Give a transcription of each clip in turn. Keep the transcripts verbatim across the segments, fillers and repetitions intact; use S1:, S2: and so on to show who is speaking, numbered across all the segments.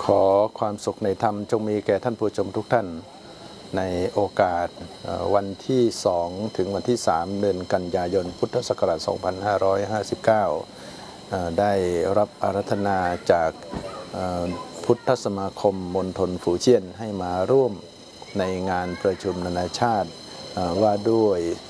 S1: ขอความสุขในธรรมจงมีแก่ท่านผู้ชมทุกท่านในโอกาสวันที่สองถึงวันที่สามเดือนกันยายนพุทธศักราชสองพันห้าร้อยห้าสิบเก้าได้รับอาราธนาจากพุทธสมาคมมณฑลฝูเจี้ยนให้มาร่วมในงานประชุมนานาชาติว่าด้วย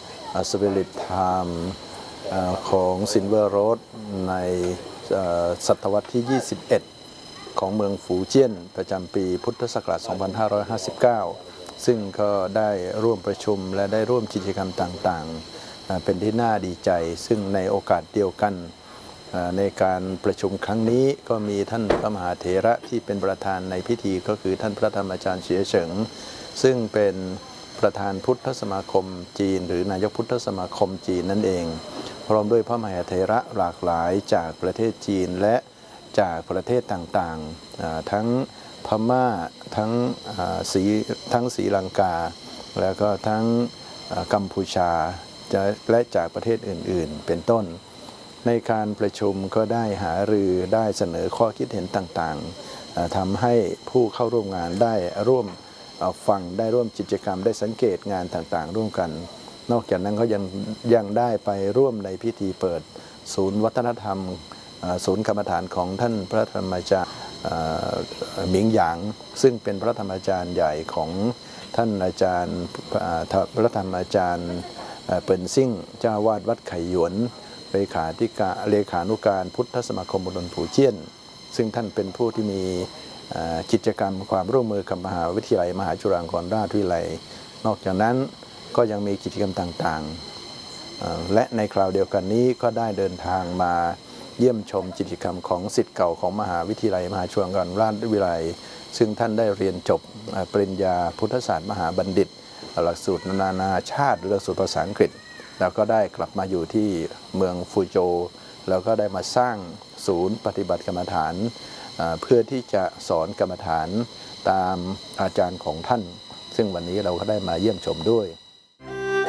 S1: Spirit Time ของ Silver Road ในศตวรรษที่ยี่สิบเอ็ดของเมืองฝูเจี้ยนประจำปีพุทธศักราชสองพันห้าร้อยห้าสิบเก้าซึ่งก็ได้ร่วมประชุมและได้ร่วมกิจกรรมต่างๆเป็นที่น่าดีใจซึ่งในโอกาสเดียวกันในการประชุมครั้งนี้ก็มีท่านพระมหาเถระที่เป็นประธานในพิธีก็คือท่านพระธรรมอาจารย์เฉียเฉิงซึ่งเป็นประธานพุทธสมาคมจีนหรือนายกพุทธสมาคมจีนนั่นเองพร้อมด้วยพระมหาเถระหลากหลายจากประเทศจีนและจากประเทศต่างๆทั้งพม่าทั้งศรีทั้งศรีลังกาแล้วก็ทั้งกัมพูชาและจากประเทศอื่นๆเป็นต้นในการประชุมก็ได้หารือได้เสนอข้อคิดเห็นต่างๆทำให้ผู้เข้าร่วมงานได้ร่วมฟังได้ร่วมกิจกรรมได้สังเกตงานต่างๆร่วมกันนอกจากนั้นก็ยังยังได้ไปร่วมในพิธีเปิดศูนย์วัฒนธรรมศูนย์กรรมฐานของท่านพระธรรมอาจารย์หมิงหยางซึ่งเป็นพระธรรมอาจารย์ใหญ่ของท่านอาจารย์พระธรรมอาจารย์เปิ่นซิ่งเจ้าวาดวัดไข่หยวนเลขาธิการเลขานุการพุทธสมาคมมณฑลฝูเจี้ยนซึ่งท่านเป็นผู้ที่มีกิจกรรมความร่วมมือกับมหาวิทยาลัยมหาจุฬาลงกรณราชวิทยาลัยนอกจากนั้นก็ยังมีกิจกรรมต่างๆและในคราวเดียวกันนี้ก็ได้เดินทางมาเยี่ยมชมกิจกรรมของศิษย์เก่าของมหาวิทยาลัยมหาจุฬาลงกรณราชวิทยาลัยซึ่งท่านได้เรียนจบปริญญาพุทธศาสตร์มหาบัณฑิตหลักสูตรนานาชาติหรือหลักสูตรภาษาอังกฤษแล้วก็ได้กลับมาอยู่ที่เมืองฟูโจวแล้วก็ได้มาสร้างศูนย์ปฏิบัติกรรมฐานเพื่อที่จะสอนกรรมฐานตามอาจารย์ของท่านซึ่งวันนี้เราก็ได้มาเยี่ยมชมด้วย